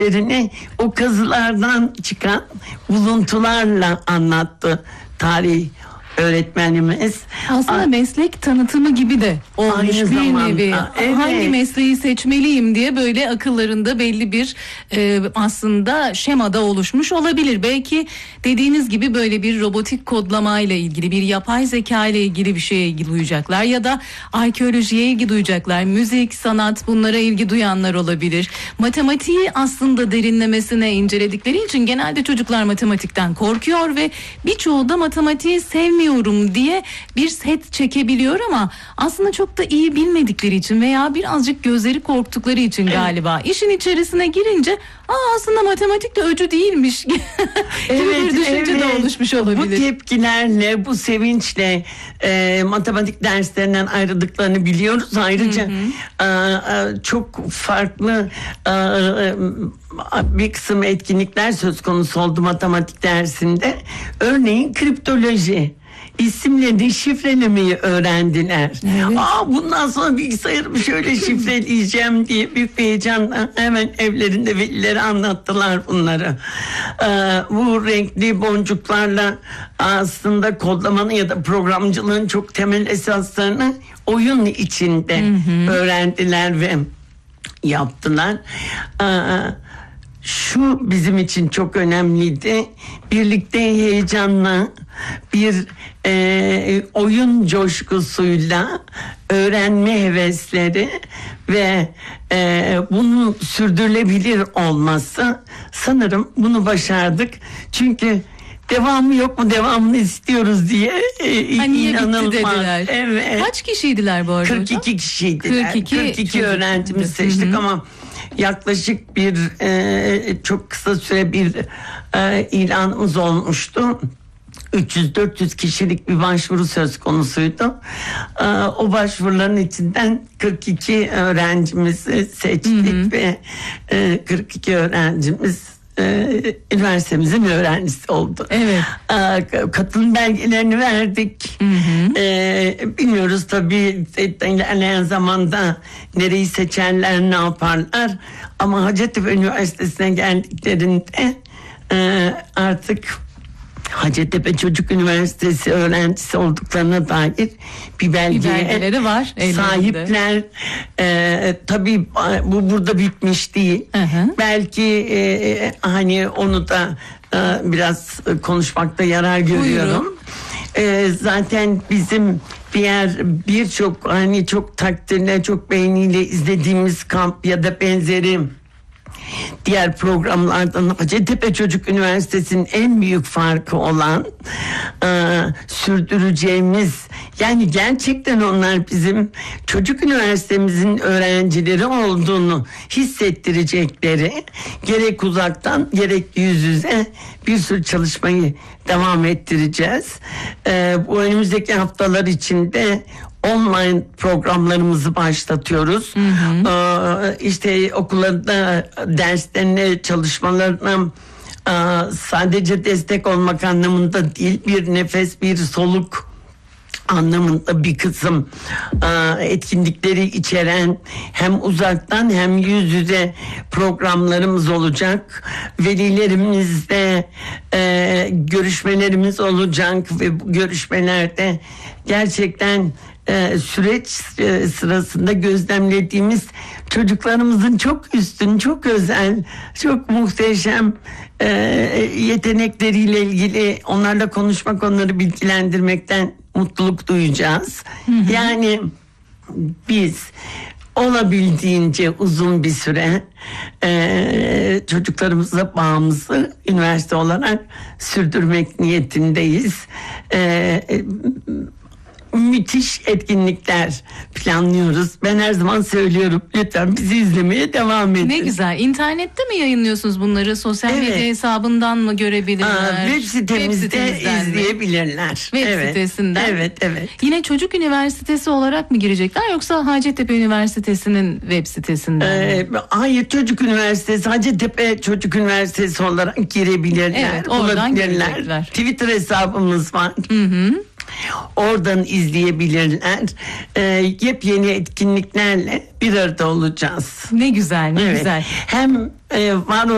o kazılardan çıkan buluntularla anlattı tarih öğretmenimiz. Aslında meslek tanıtımı gibi de olmuş Aynı bir zamanda, nevi. evet. Hangi mesleği seçmeliyim diye böyle akıllarında belli bir aslında şemada oluşmuş olabilir. Belki dediğiniz gibi böyle bir robotik kodlamayla ilgili, bir yapay zeka ile ilgili bir şeye ilgi duyacaklar ya da arkeolojiye ilgi duyacaklar. Müzik, sanat, bunlara ilgi duyanlar olabilir. Matematiği aslında derinlemesine inceledikleri için genelde çocuklar matematikten korkuyor ve birçoğu da matematiği sevmiyorum diye bir set çekebiliyor ama aslında çok da iyi bilmedikleri için veya birazcık gözleri korktukları için galiba işin içerisine girince aslında matematik de öcü değilmiş gibi bir düşünce de oluşmuş olabilir. Bu tepkilerle, bu sevinçle matematik derslerinden ayrıldıklarını biliyoruz. Ayrıca çok farklı bir kısım etkinlikler söz konusu oldu matematik dersinde. Örneğin kriptoloji. İsimlerini şifrelemeyi öğrendiler. Evet. Bundan sonra bilgisayarımı şöyle şifreleyeceğim diye büyük bir heyecanla hemen evlerinde velilere anlattılar bunları. Bu renkli boncuklarla aslında kodlamanın ya da programcılığın çok temel esaslarını oyun içinde öğrendiler ve yaptılar. Şu bizim için çok önemliydi. Birlikte heyecanla bir oyun coşkusuyla öğrenme hevesleri ve bunun sürdürülebilir olması, sanırım bunu başardık. Çünkü devamı yok mu, devamını istiyoruz diye inanılmaz. Evet. Kaç kişiydiler bu arada 42 hocam? kişiydiler. 42 öğrencimiz seçtik ama yaklaşık bir çok kısa süre bir ilanımız olmuştu. 300-400 kişilik bir başvuru söz konusuydu. O başvuruların içinden 42 öğrencimizi seçtik ve 42 öğrencimiz üniversitemizin öğrencisi oldu. Evet. Katılım belgelerini verdik. Bilmiyoruz tabii ilerleyen zamanda nereyi seçerler, ne yaparlar. Ama Hacettepe Üniversitesi'ne geldiklerinde artık Hacettepe Çocuk Üniversitesi öğrencisi olduklarına dair bir belgeleri var sahipler. Tabii bu burada bitmiş değil. Belki hani onu da biraz konuşmakta yarar görüyorum. Zaten bizim birçok hani çok takdirle, çok beğeniyle izlediğimiz kamp ya da benzeri diğer programlardan Hacettepe Çocuk Üniversitesi'nin en büyük farkı olan sürdüreceğimiz, yani gerçekten onlar bizim çocuk üniversitemizin öğrencileri olduğunu hissettirecekleri, gerek uzaktan gerek yüz yüze bir sürü çalışmayı devam ettireceğiz. Bu önümüzdeki haftalar içinde online programlarımızı başlatıyoruz. İşte okullarda derslerine, çalışmalarına sadece destek olmak anlamında değil, bir nefes, bir soluk anlamında bir kısım etkinlikleri içeren hem uzaktan hem yüz yüze programlarımız olacak. Velilerimizle görüşmelerimiz olacak ve bu görüşmelerde gerçekten süreç sırasında gözlemlediğimiz çocuklarımızın çok üstün, çok özel, çok muhteşem yetenekleriyle ilgili onlarla konuşmak, onları bilgilendirmekten mutluluk duyacağız. Yani biz olabildiğince uzun bir süre çocuklarımıza bağımızı üniversite olarak sürdürmek niyetindeyiz. Müthiş etkinlikler planlıyoruz. Ben her zaman söylüyorum, lütfen bizi izlemeye devam edin. Ne güzel. İnternette mi yayınlıyorsunuz bunları? Sosyal medya hesabından mı görebilirler? Web sitemizde izleyebilirler. Web sitesinden. Evet. Yine Çocuk Üniversitesi olarak mı girecekler yoksa Hacettepe Üniversitesi'nin web sitesinden mi? Hayır, Çocuk Üniversitesi, Hacettepe Çocuk Üniversitesi olarak girebilirler. Evet, oradan girecekler. Twitter hesabımız var. Oradan izleyebilirler. Yepyeni etkinliklerle bir arada olacağız. Ne güzel, ne güzel. Hem var